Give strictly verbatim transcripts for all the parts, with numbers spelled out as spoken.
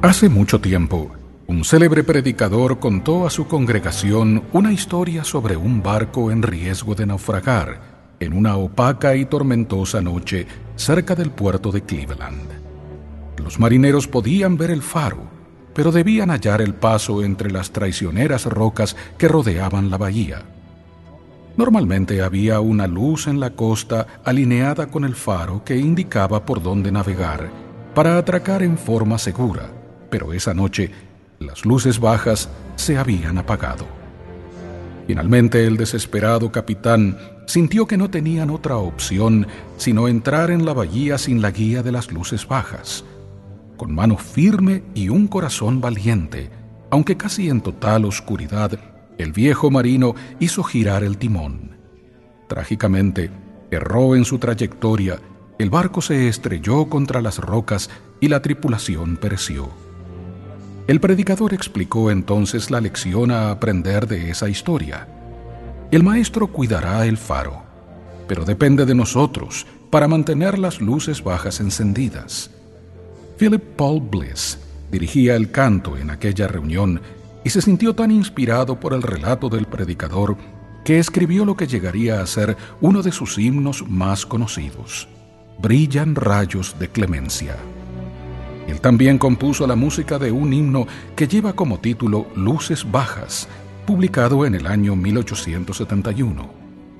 Hace mucho tiempo, un célebre predicador contó a su congregación una historia sobre un barco en riesgo de naufragar en una opaca y tormentosa noche cerca del puerto de Cleveland. Los marineros podían ver el faro, pero debían hallar el paso entre las traicioneras rocas que rodeaban la bahía. Normalmente había una luz en la costa alineada con el faro que indicaba por dónde navegar para atracar en forma segura, pero esa noche las luces bajas se habían apagado. Finalmente el desesperado capitán sintió que no tenían otra opción sino entrar en la bahía sin la guía de las luces bajas. Con mano firme y un corazón valiente, aunque casi en total oscuridad, el viejo marino hizo girar el timón. Trágicamente, erró en su trayectoria, el barco se estrelló contra las rocas y la tripulación pereció. El predicador explicó entonces la lección a aprender de esa historia. El maestro cuidará el faro, pero depende de nosotros para mantener las luces bajas encendidas. Philip Paul Bliss dirigía el canto en aquella reunión y se sintió tan inspirado por el relato del predicador que escribió lo que llegaría a ser uno de sus himnos más conocidos, Brillan rayos de clemencia. Él también compuso la música de un himno que lleva como título Luces Bajas, publicado en el año mil ochocientos setenta y uno.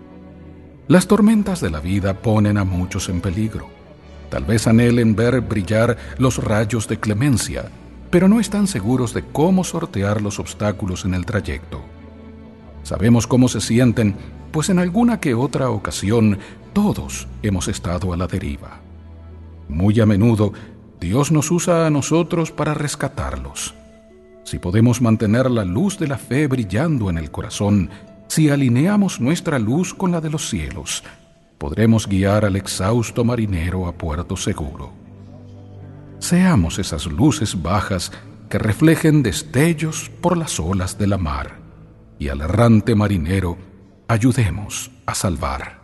Las tormentas de la vida ponen a muchos en peligro. Tal vez anhelen ver brillar los rayos de clemencia, pero no están seguros de cómo sortear los obstáculos en el trayecto. Sabemos cómo se sienten, pues en alguna que otra ocasión todos hemos estado a la deriva. Muy a menudo, Dios nos usa a nosotros para rescatarlos. Si podemos mantener la luz de la fe brillando en el corazón, si alineamos nuestra luz con la de los cielos, podremos guiar al exhausto marinero a puerto seguro. Seamos esas luces bajas que reflejen destellos por las olas de la mar, y al errante marinero ayudemos a salvar.